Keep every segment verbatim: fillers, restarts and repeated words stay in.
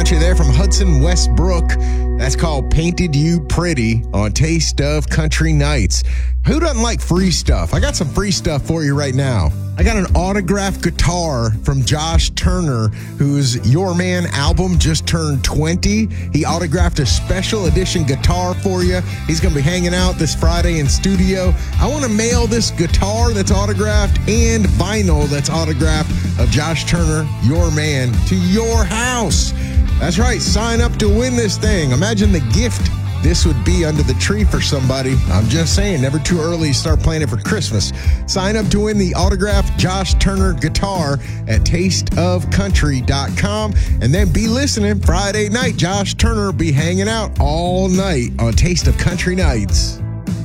got you there from Hudson Westbrook. That's called Painted You Pretty on Taste of Country Nights. Who doesn't like free stuff? I got some free stuff for you right now. I got an autographed guitar from Josh Turner, whose Your Man album just turned twenty. He autographed a special edition guitar for you. He's going to be hanging out this Friday in studio. I want to mail this guitar that's autographed and vinyl that's autographed of Josh Turner, Your Man, to your house. That's right. Sign up to win this thing. Imagine the gift this would be under the tree for somebody. I'm just saying, never too early to start playing it for Christmas. Sign up to win the autographed Josh Turner guitar at taste of country dot com. And then be listening Friday night. Josh Turner will be hanging out all night on Taste of Country Nights.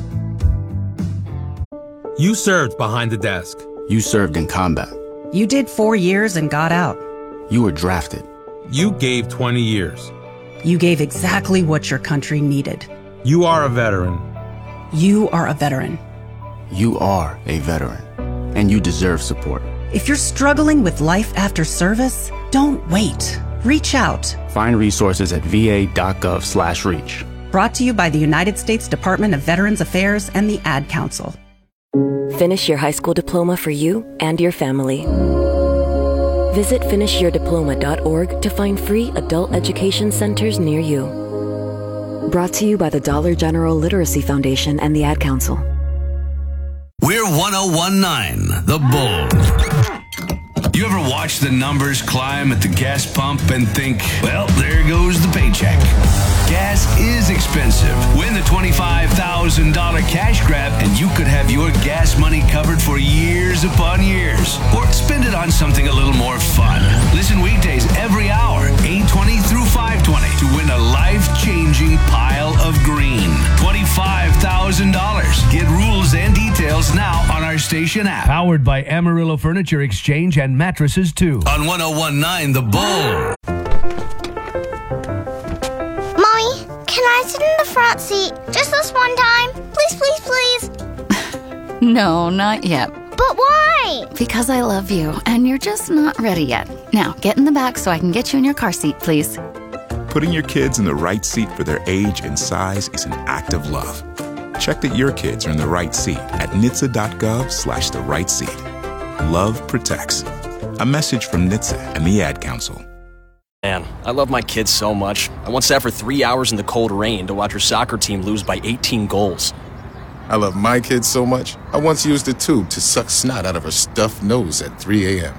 You served behind the desk. You served in combat. You did four years and got out. You were drafted. You gave twenty years. You gave exactly what your country needed. You are a veteran. You are a veteran. You are a veteran, and you deserve support. If you're struggling with life after service, don't wait. Reach out. Find resources at va.gov slash reach. Brought to you by the United States Department of Veterans Affairs and the Ad Council. Finish your high school diploma for you and your family. Visit finish your diploma dot org to find free adult education centers near you. Brought to you by the Dollar General Literacy Foundation and the Ad Council. We're one oh one point nine, The Bull. You ever watch the numbers climb at the gas pump and think, well, there goes the paycheck? Gas is expensive. Win the twenty-five thousand dollars cash grab and you could have your gas money covered for years upon years. Or spend it on something a little more fun. Listen weekdays every hour, eight twenty through five twenty, to win a life-changing pile of green. twenty-five thousand dollars. Get rules and details now on our station app. Powered by Amarillo Furniture Exchange and Mattresses too. On one oh one point nine, The Bull. Can I sit in the front seat just this one time? Please, please, please. No, not yet. But why? Because I love you, and you're just not ready yet. Now, get in the back so I can get you in your car seat, please. Putting your kids in the right seat for their age and size is an act of love. Check that your kids are in the right seat at N H T S A dot gov slash the right seat. Love protects. A message from N H T S A and the Ad Council. Man, I love my kids so much. I once sat for three hours in the cold rain to watch her soccer team lose by eighteen goals. I love my kids so much, I once used a tube to suck snot out of her stuffed nose at three a.m.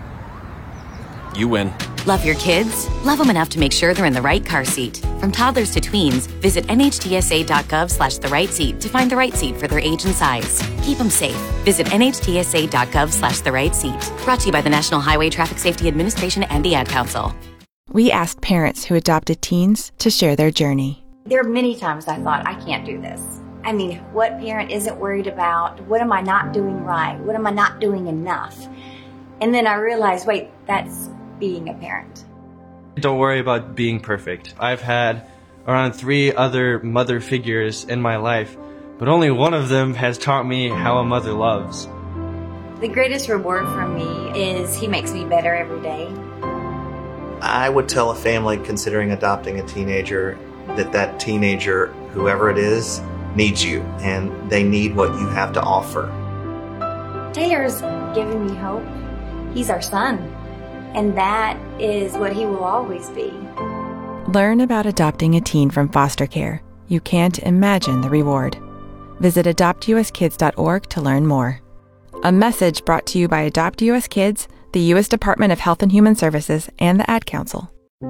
You win. Love your kids? Love them enough to make sure they're in the right car seat. From toddlers to tweens, visit N H T S A dot gov slash the right seat to find the right seat for their age and size. Keep them safe. Visit N H T S A dot gov slash the right seat. Brought to you by the National Highway Traffic Safety Administration and the Ad Council. We asked parents who adopted teens to share their journey. There are many times I thought, I can't do this. I mean, what parent isn't worried about, what am I not doing right? What am I not doing enough? And then I realized, wait, that's being a parent. Don't worry about being perfect. I've had around three other mother figures in my life, but only one of them has taught me how a mother loves. The greatest reward for me is he makes me better every day. I would tell a family considering adopting a teenager that that teenager, whoever it is, needs you, and they need what you have to offer. Taylor's giving me hope. He's our son, and that is what he will always be. Learn about adopting a teen from foster care. You can't imagine the reward. Visit adopt U S kids dot org to learn more. A message brought to you by Adopt U S Kids, the U S Department of Health and Human Services, and the Ad Council.